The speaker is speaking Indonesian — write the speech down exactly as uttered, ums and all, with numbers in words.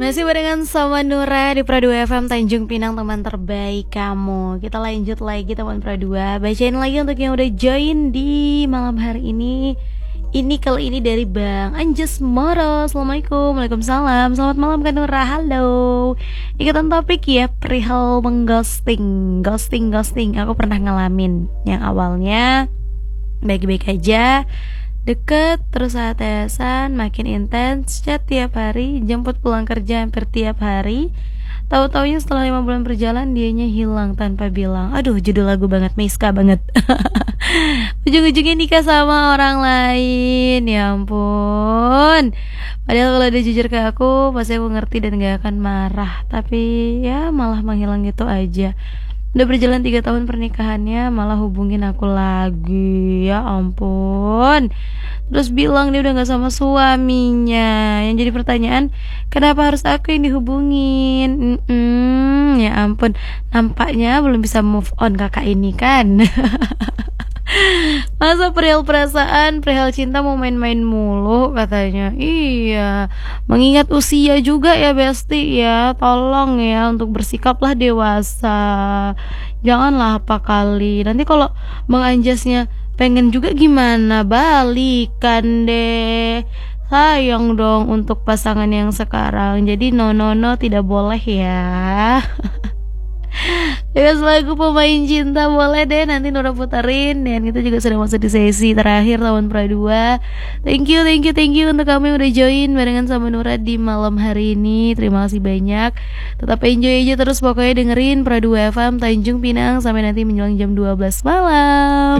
Masih barengan sama Nura di Pradua F M Tanjung Pinang, teman terbaik kamu. Kita lanjut lagi teman Pradua. Bacain lagi untuk yang udah join di malam hari ini. Ini kali ini dari Bang Anjas Moro. Assalamualaikum. Waalaikumsalam. Selamat malam Kak Nura. Halo. Ikutan topik ya, perihal mengghosting. Ghosting, ghosting. Aku pernah ngalamin. Yang awalnya baik-baik aja, deket, terus saat tesan makin intens, chat tiap hari, jemput pulang kerja hampir tiap hari. Tahu-taunya setelah lima bulan berjalan dianya hilang tanpa bilang. Aduh, judul lagu banget, Meiska banget. Ujung-ujungnya nikah sama orang lain. Ya ampun. Padahal kalau dia jujur ke aku, pasti aku ngerti dan gak akan marah. Tapi ya malah menghilang gitu aja. Udah berjalan tiga tahun pernikahannya, malah hubungin aku lagi. Ya ampun. Terus bilang dia udah gak sama suaminya. Yang jadi pertanyaan, kenapa harus aku yang dihubungin? Mm-mm, ya ampun. Nampaknya belum bisa move on kakak ini kan. Masa perihal perasaan, perihal cinta mau main-main mulu katanya. Iya, mengingat usia juga ya Besti ya. Tolong ya untuk bersikaplah dewasa. Janganlah apa kali. Nanti kalau Bang Anjasnya pengen juga gimana? Balikan deh. Sayang dong untuk pasangan yang sekarang. Jadi no no no, tidak boleh ya. Dengan lagu Pemain Cinta boleh deh nanti Nora puterin. Dan kita juga sudah masuk di sesi terakhir lawan Pradua. Thank you, thank you, thank you untuk kamu yang udah join barengan sama Nora di malam hari ini. Terima kasih banyak. Tetap enjoy aja terus, pokoknya dengerin Pradua F M Tanjung Pinang sampai nanti menjelang jam dua belas malam.